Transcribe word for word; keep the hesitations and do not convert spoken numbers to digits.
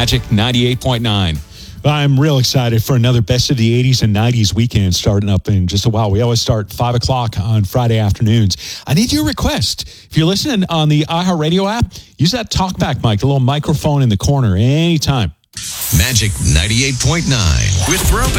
Magic ninety-eight point nine. I'm real excited for another Best of the eighties and nineties weekend starting up in just a while. We always start five o'clock on Friday afternoons. I need your request. If you're listening on the iHeartRadio app, use that TalkBack mic, the little microphone in the corner anytime. Magic ninety-eight point nine with Throw